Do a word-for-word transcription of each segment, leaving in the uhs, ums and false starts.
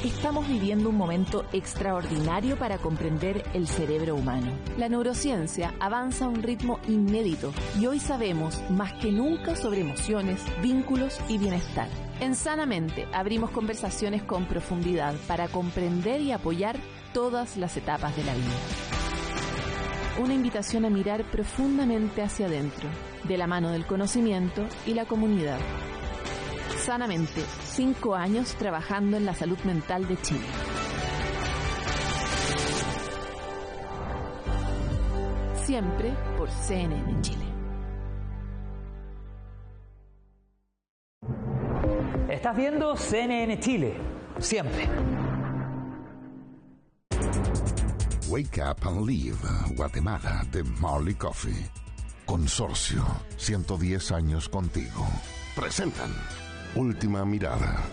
Estamos viviendo un momento extraordinario para comprender el cerebro humano. La neurociencia avanza a un ritmo inédito y hoy sabemos más que nunca sobre emociones, vínculos y bienestar. En Sanamente abrimos conversaciones con profundidad para comprender y apoyar todas las etapas de la vida. Una invitación a mirar profundamente hacia adentro, de la mano del conocimiento y la comunidad. Sanamente, cinco años trabajando en la salud mental de Chile. Siempre por C N N Chile. Estás viendo C N N Chile, siempre. Wake Up and Live, Guatemala, de Marley Coffee. Consorcio, ciento diez años contigo. Presentan Última Mirada.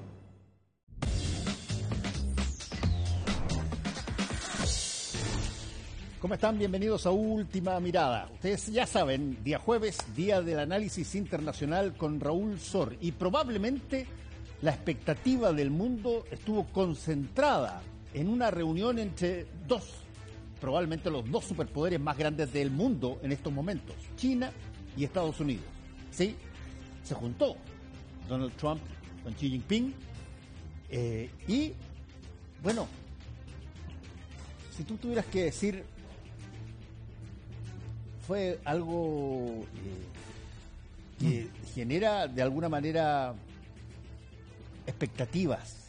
¿Cómo están? Bienvenidos a Última Mirada. Ustedes ya saben, día jueves, día del análisis internacional con Raúl Sor. Y probablemente la expectativa del mundo estuvo concentrada en una reunión entre dos, probablemente los dos superpoderes más grandes del mundo en estos momentos, China y Estados Unidos. Sí, se juntó Donald Trump con Xi Jinping eh, y, bueno, si tú tuvieras que decir, fue algo eh, que mm. genera de alguna manera expectativas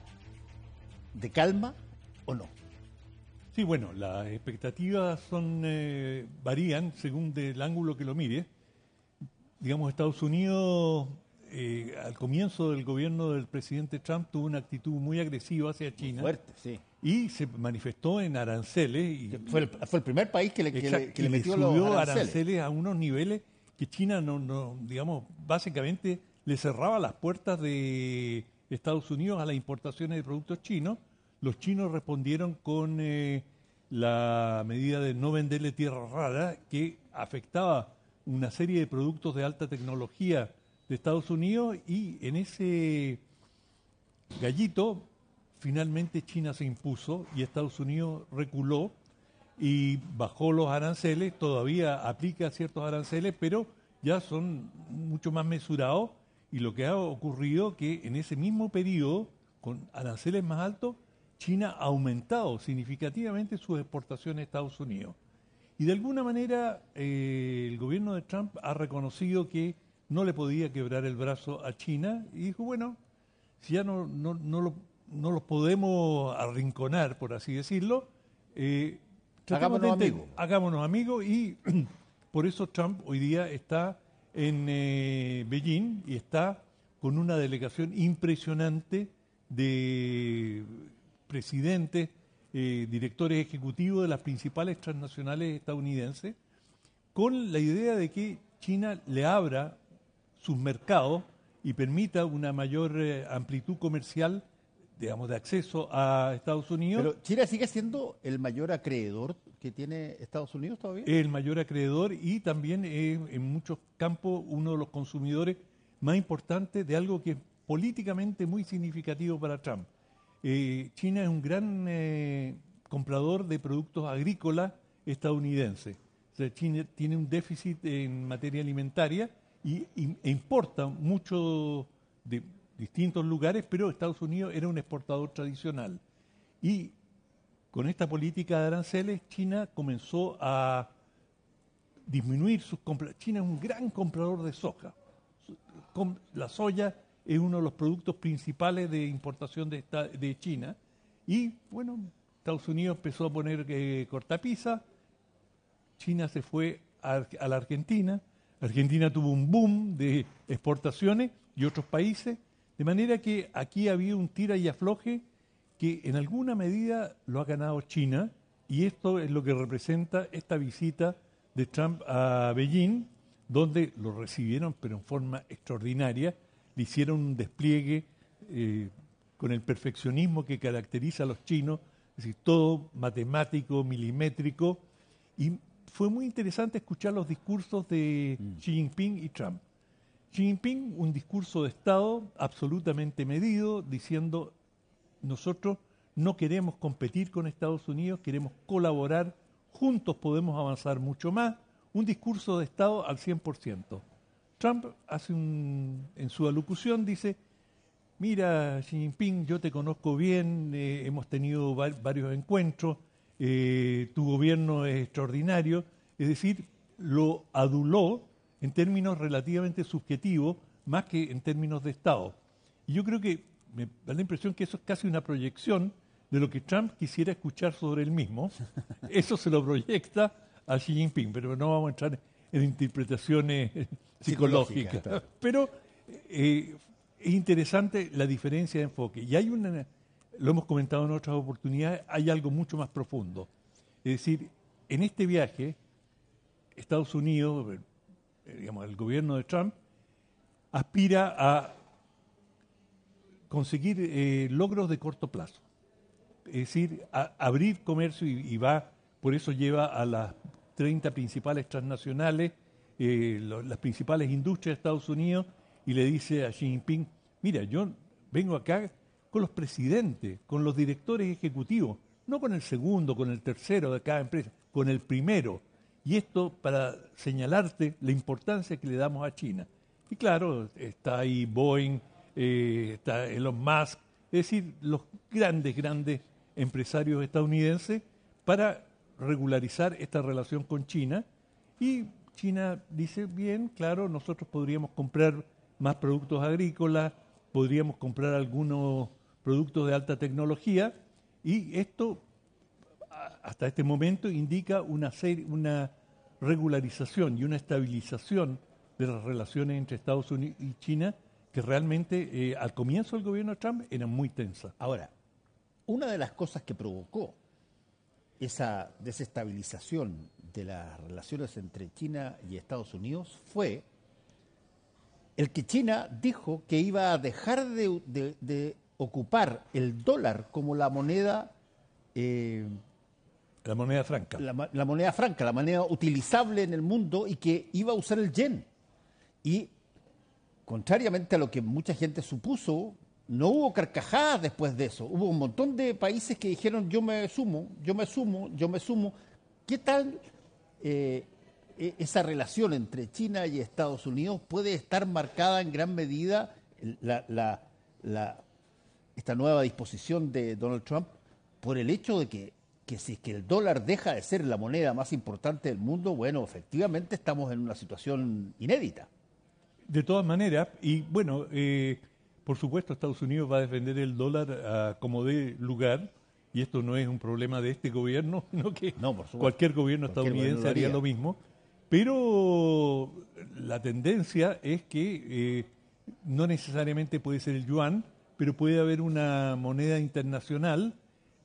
de calma o no. Sí, bueno, las expectativas son eh, varían según del ángulo que lo mire. Digamos, Estados Unidos, eh, al comienzo del gobierno del presidente Trump, tuvo una actitud muy agresiva hacia China. Muy fuerte, sí. Y se manifestó en aranceles. Y, fue, el, fue el primer país que le, que le, que le metió le subió los aranceles. aranceles a unos niveles que China, no, no, digamos, básicamente le cerraba las puertas de Estados Unidos a las importaciones de productos chinos. Los chinos respondieron con eh, la medida de no venderle tierra rara, que afectaba una serie de productos de alta tecnología de Estados Unidos, y en ese gallito finalmente China se impuso y Estados Unidos reculó y bajó los aranceles. Todavía aplica ciertos aranceles, pero ya son mucho más mesurados, y lo que ha ocurrido que en ese mismo periodo, con aranceles más altos, China ha aumentado significativamente sus exportaciones a Estados Unidos. Y de alguna manera eh, el gobierno de Trump ha reconocido que no le podía quebrar el brazo a China y dijo, bueno, si ya no, no, no, lo, no los podemos arrinconar, por así decirlo, eh, hagámonos de, amigos. Hagámonos amigos, y por eso Trump hoy día está en eh, Beijing y está con una delegación impresionante de presidentes, eh, directores ejecutivos de las principales transnacionales estadounidenses, con la idea de que China le abra sus mercados y permita una mayor eh, amplitud comercial, digamos, de acceso a Estados Unidos. Pero China sigue siendo el mayor acreedor que tiene Estados Unidos todavía. El mayor acreedor, y también eh, en muchos campos uno de los consumidores más importantes de algo que es políticamente muy significativo para Trump. Eh, China es un gran eh, comprador de productos agrícolas estadounidenses. O sea, China tiene un déficit en materia alimentaria y, y, e importa mucho de distintos lugares, pero Estados Unidos era un exportador tradicional. Y con esta política de aranceles, China comenzó a disminuir sus compras. China es un gran comprador de soja. La soya es uno de los productos principales de importación de, esta, de China. Y, bueno, Estados Unidos empezó a poner eh, cortapisa. China se fue a, a la Argentina. Argentina tuvo un boom de exportaciones y otros países. De manera que aquí había un tira y afloje que en alguna medida lo ha ganado China, y esto es lo que representa esta visita de Trump a Beijing, donde lo recibieron pero en forma extraordinaria, le hicieron un despliegue eh, con el perfeccionismo que caracteriza a los chinos, es decir, todo matemático, milimétrico, y fue muy interesante escuchar los discursos de mm. Xi Jinping y Trump. Xi Jinping, un discurso de Estado absolutamente medido, diciendo nosotros no queremos competir con Estados Unidos, queremos colaborar, juntos podemos avanzar mucho más, un discurso de Estado al cien por ciento. Trump hace un, en su alocución dice, mira Xi Jinping, yo te conozco bien, eh, hemos tenido va- varios encuentros, eh, tu gobierno es extraordinario, es decir, lo aduló en términos relativamente subjetivos, más que en términos de Estado. Y yo creo que me da la impresión que eso es casi una proyección de lo que Trump quisiera escuchar sobre él mismo. Eso se lo proyecta a Xi Jinping, pero no vamos a entrar en interpretaciones psicológicas. Psicológica, Pero eh, es interesante la diferencia de enfoque. Y hay una, lo hemos comentado en otras oportunidades, hay algo mucho más profundo. Es decir, en este viaje, Estados Unidos, eh, digamos, el gobierno de Trump, aspira a conseguir eh, logros de corto plazo. Es decir, a abrir comercio y, y va, por eso lleva a las treinta principales transnacionales, eh, lo, las principales industrias de Estados Unidos, y le dice a Xi Jinping, mira, yo vengo acá con los presidentes, con los directores ejecutivos, no con el segundo, con el tercero de cada empresa, con el primero. Y esto para señalarte la importancia que le damos a China. Y claro, está ahí Boeing, eh, está Elon Musk, es decir, los grandes, grandes empresarios estadounidenses para regularizar esta relación con China. Y China dice, bien, claro, nosotros podríamos comprar más productos agrícolas, podríamos comprar algunos productos de alta tecnología, y esto hasta este momento indica una, serie, una regularización y una estabilización de las relaciones entre Estados Unidos y China que realmente eh, al comienzo del gobierno de Trump eran muy tensas. Ahora, una de las cosas que provocó esa desestabilización de las relaciones entre China y Estados Unidos fue el que China dijo que iba a dejar de, de, de ocupar el dólar como la moneda eh, La moneda franca. La, la moneda franca, la moneda utilizable en el mundo, y que iba a usar el yen. Y, contrariamente a lo que mucha gente supuso, no hubo carcajadas después de eso. Hubo un montón de países que dijeron, yo me sumo, yo me sumo, yo me sumo. ¿Qué tal eh, esa relación entre China y Estados Unidos puede estar marcada en gran medida, la, la, la, esta nueva disposición de Donald Trump, por el hecho de que que si es que el dólar deja de ser la moneda más importante del mundo, bueno, efectivamente estamos en una situación inédita. De todas maneras, y bueno, eh, por supuesto Estados Unidos va a defender el dólar uh, como de lugar, y esto no es un problema de este gobierno, sino que no, por supuesto. cualquier gobierno cualquier estadounidense haría lo mismo, pero la tendencia es que eh, no necesariamente puede ser el yuan, pero puede haber una moneda internacional.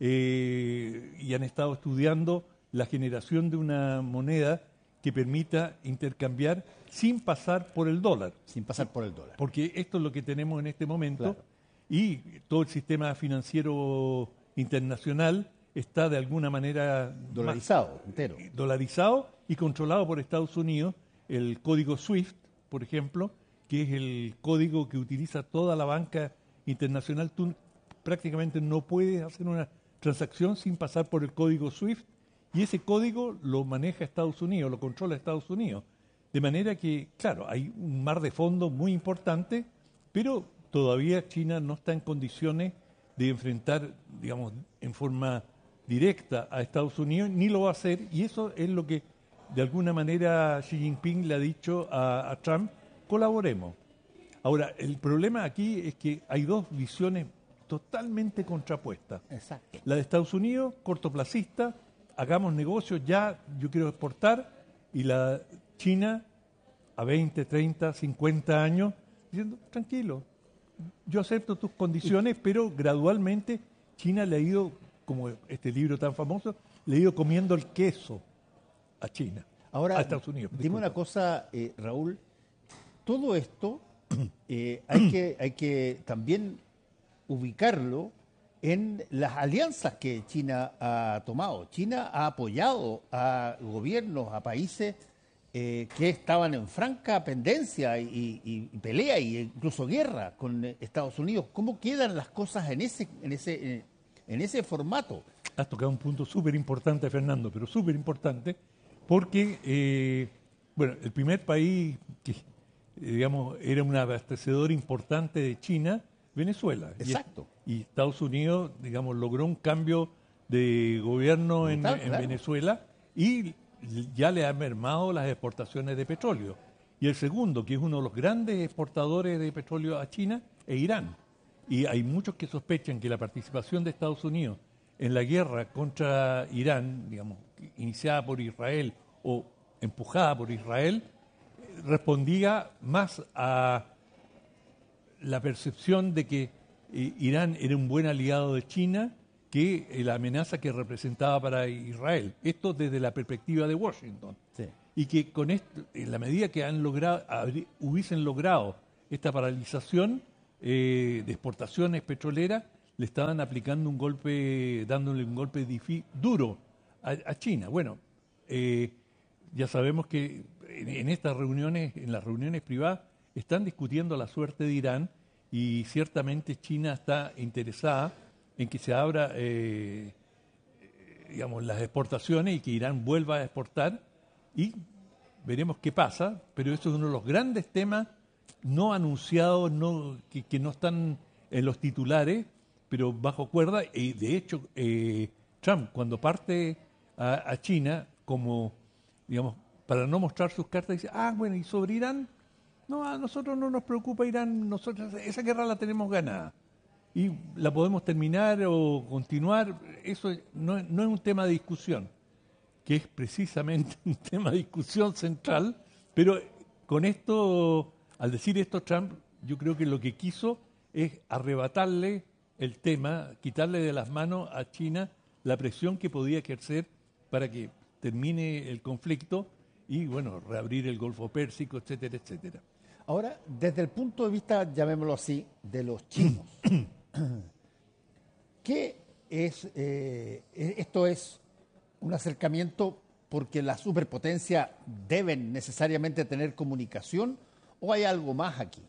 Eh, y han estado estudiando la generación de una moneda que permita intercambiar sin pasar por el dólar. Sin pasar por el dólar. Porque esto es lo que tenemos en este momento, claro. Y todo el sistema financiero internacional está de alguna manera dolarizado, más, entero. Dolarizado y controlado por Estados Unidos. El código SWIFT, por ejemplo, que es el código que utiliza toda la banca internacional, tú prácticamente no puedes hacer una transacción sin pasar por el código SWIFT, y ese código lo maneja Estados Unidos, lo controla Estados Unidos. De manera que, claro, hay un mar de fondo muy importante, pero todavía China no está en condiciones de enfrentar, digamos, en forma directa a Estados Unidos, ni lo va a hacer, y eso es lo que de alguna manera Xi Jinping le ha dicho a, a Trump, colaboremos. Ahora, el problema aquí es que hay dos visiones totalmente contrapuesta. Exacto. La de Estados Unidos, cortoplacista, hagamos negocios, ya yo quiero exportar, y la China a veinte, treinta, cincuenta años, diciendo, tranquilo, yo acepto tus condiciones, pero gradualmente China le ha ido, como este libro tan famoso, le ha ido comiendo el queso a China, ahora, a Estados Unidos. Dime disculpa. una cosa, eh, Raúl, todo esto eh, hay, que, hay que también ubicarlo en las alianzas que China ha tomado. China ha apoyado a gobiernos, a países eh, que estaban en franca pendencia y, y, y pelea e incluso guerra con Estados Unidos. ¿Cómo quedan las cosas en ese, en ese, en ese formato? Has tocado un punto súper importante, Fernando, pero súper importante, porque eh, bueno, el primer país que, digamos, era un abastecedor importante de China, Venezuela. Exacto. Y, y Estados Unidos, digamos, logró un cambio de gobierno en, Brutal, en claro. Venezuela y ya le ha mermado las exportaciones de petróleo. Y el segundo, que es uno de los grandes exportadores de petróleo a China, es Irán. Y hay muchos que sospechan que la participación de Estados Unidos en la guerra contra Irán, digamos, iniciada por Israel o empujada por Israel, respondía más a la percepción de que eh, Irán era un buen aliado de China que eh, la amenaza que representaba para Israel. Esto desde la perspectiva de Washington. Sí. Y que con esto, en la medida que han logrado, habrí- hubiesen logrado esta paralización eh, de exportaciones petroleras, le estaban aplicando un golpe, dándole un golpe difi- duro a, a China. Bueno, eh, ya sabemos que en, en estas reuniones, en las reuniones privadas, están discutiendo la suerte de Irán y ciertamente China está interesada en que se abra, eh, digamos, las exportaciones y que Irán vuelva a exportar y veremos qué pasa, pero eso es uno de los grandes temas no anunciados, no, que, que no están en los titulares, pero bajo cuerda. Y de hecho, eh, Trump, cuando parte a, a China, como, digamos, para no mostrar sus cartas, dice, ah, bueno, ¿y sobre Irán? No, a nosotros no nos preocupa Irán, nosotros esa guerra la tenemos ganada. Y la podemos terminar o continuar, eso no, no es un tema de discusión, que es precisamente un tema de discusión central, pero con esto, al decir esto Trump, yo creo que lo que quiso es arrebatarle el tema, quitarle de las manos a China la presión que podía ejercer para que termine el conflicto y, bueno, reabrir el Golfo Pérsico, etcétera, etcétera. Ahora, desde el punto de vista, llamémoslo así, de los chinos, ¿qué es, eh, esto es un acercamiento porque las superpotencias deben necesariamente tener comunicación o hay algo más aquí?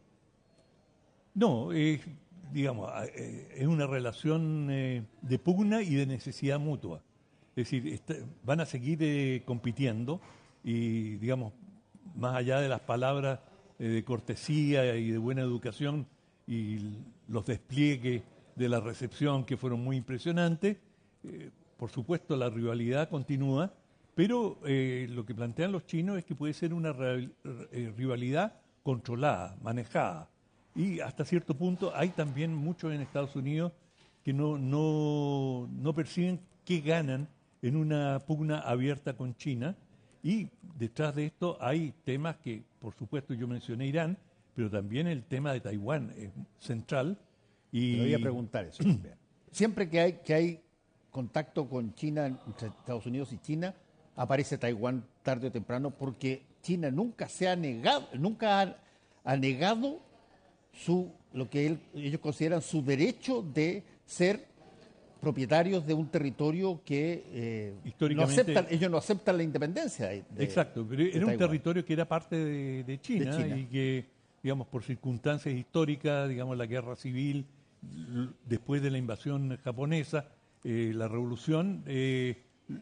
No, eh, digamos, eh, es una relación eh, de pugna y de necesidad mutua. Es decir, está- van a seguir eh, compitiendo y, digamos, más allá de las palabras eh, de cortesía y de buena educación y l- los despliegues de la recepción que fueron muy impresionantes, eh, por supuesto la rivalidad continúa, pero eh, lo que plantean los chinos es que puede ser una ra- eh, rivalidad controlada, manejada. Y hasta cierto punto hay también muchos en Estados Unidos que no, no, no perciben qué ganan en una pugna abierta con China. Y detrás de esto hay temas que, por supuesto, yo mencioné Irán, pero también el tema de Taiwán es central. Y Te voy a preguntar eso. Bien. Siempre que hay, que hay contacto con China, entre Estados Unidos y China, aparece Taiwán tarde o temprano porque China nunca se ha negado, nunca ha, ha negado su, lo que él- ellos consideran su derecho de ser propietarios de un territorio que eh, no Históricamente- aceptan, ellos no aceptan la independencia. de- de- Exacto, pero de era un Taiwán. territorio que era parte de, de China, De China. y que, digamos, por circunstancias históricas, digamos, la guerra civil, l- después de la invasión japonesa, eh, la revolución, eh,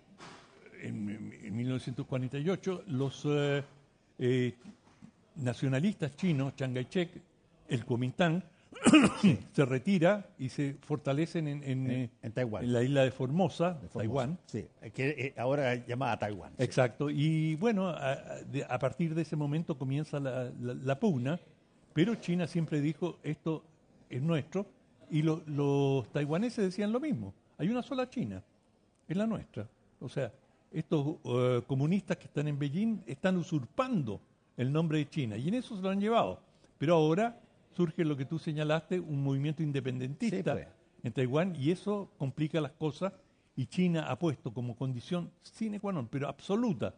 en, en mil novecientos cuarenta y ocho, los eh, eh, nacionalistas chinos, Chiang Kai-shek, el Kuomintang, se retira y se fortalecen en, en, eh, en Taiwán. en la isla de Formosa, de Formosa. Taiwán. Sí, que eh, ahora es llamada Taiwán. sí. Exacto, y bueno, a, a- de- a partir de ese momento comienza la, la- la pugna, pero China siempre dijo, esto es nuestro, y lo- los taiwaneses decían lo mismo, hay una sola China, es la nuestra. O sea, estos eh, comunistas que están en Beijing están usurpando el nombre de China, y en eso se lo han llevado. Pero ahora surge lo que tú señalaste, un movimiento independentista Sí, pues. en Taiwán, y eso complica las cosas, y China ha puesto como condición sine qua non, pero absoluta,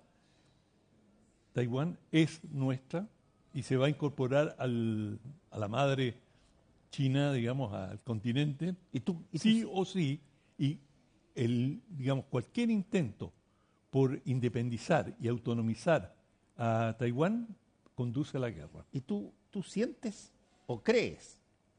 Taiwán es nuestra y se va a incorporar al, a la madre China, digamos, al continente, Y tú, y tú- sí o sí, y el, digamos, cualquier intento por independizar y autonomizar a Taiwán conduce a la guerra. ¿Y tú, tú sientes o crees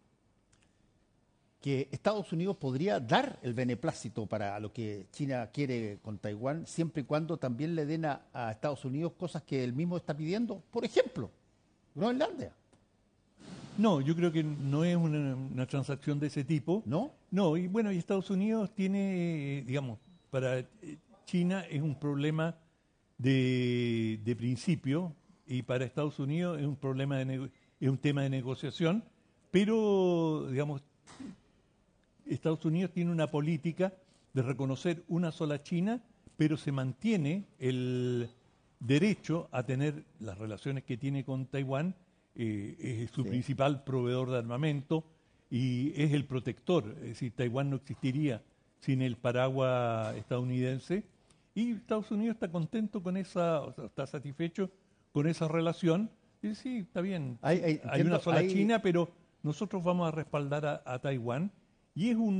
que Estados Unidos podría dar el beneplácito para lo que China quiere con Taiwán, siempre y cuando también le den a, a Estados Unidos cosas que él mismo está pidiendo? Por ejemplo, Groenlandia. No, yo creo que no es una, una transacción de ese tipo. ¿No? No, y bueno, y Estados Unidos tiene, eh, digamos, para China es un problema de, de principio y para Estados Unidos es un problema de nego- es un tema de negociación, pero, digamos, Estados Unidos tiene una política de reconocer una sola China, pero se mantiene el derecho a tener las relaciones que tiene con Taiwán. Eh, es su Sí. principal proveedor de armamento y es el protector. Es decir, Taiwán no existiría sin el paraguas estadounidense y Estados Unidos está contento con esa, o sea, está satisfecho con esa relación. Y sí, está bien, Hay- hay- hay entiendo, una sola hay- China, pero nosotros vamos a respaldar a, a Taiwán y es un